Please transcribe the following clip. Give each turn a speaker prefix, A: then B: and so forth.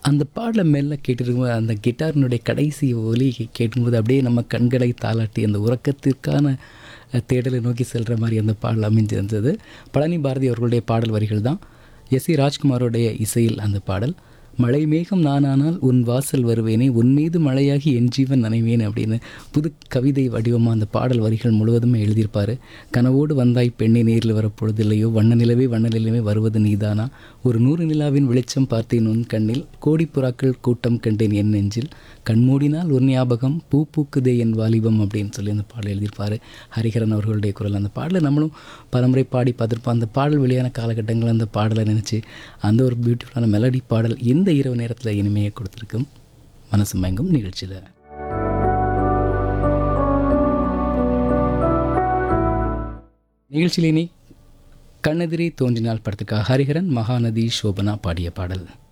A: அந்த பாடலை மெல்ல கேட்டிருக்கும்போது அந்த கிட்டாரினுடைய கடைசி ஒலி கேட்கும்போது அப்படியே நம்ம கண்களை தாளாட்டி அந்த உறக்கத்திற்கான தேடலை நோக்கி செல்கிற மாதிரி அந்த பாடல் அமைஞ்சிருந்தது. பழனி பாரதி அவர்களுடைய பாடல் வரிகள் தான். எஸ்.சி. ராஜ்குமாரோடைய இசையில் அந்த பாடல். மழை மேகம் நானானால் உன் வாசல் வருவேனே, உன் மீது மழையாகி என் ஜீவன் நனைவேன் அப்படின்னு புது கவிதை வடிவமாக அந்த பாடல் வரிகள் முழுவதுமே எழுதியிருப்பார். கனவோடு வந்தாய் பெண்ணை நேரில் வரப்பொழுதில்லையோ, வண்ண நிலவே வருவது நீதானா, ஒரு 100 நிலாவின் வெளிச்சம் பார்த்தேன் உன் கண்ணில், கோடி புறாக்கள் கூட்டம் கண்டேன் என் நெஞ்சில், கண்மூடினால் ஒரு ஞாபகம் பூ பூக்குதே என் வாலிபம் அப்படின்னு சொல்லி அந்த பாடல் எழுதியிருப்பார். ஹரிஹரன் அவர்களுடைய குரல். அந்த பாடலை நம்மளும் பலமுறை பாடி பார்த்துருப்போம். அந்த பாடல் வெளியான காலகட்டங்கள் அந்த பாடலை நினச்சி அந்த ஒரு பியூட்டிஃபுல்லான மெலடி பாடல் இந்த இரவு நேரத்தில் இனிமையை கொடுத்துருக்கும் மனசு மயங்கும் நிகழ்ச்சியில். நிகழ்ச்சியில் இனி கண்ணெதிரே தோன்றினால் படத்துக்காக ஹரிஹரன், மகாநதி, சோபனா பாடிய பாடல்.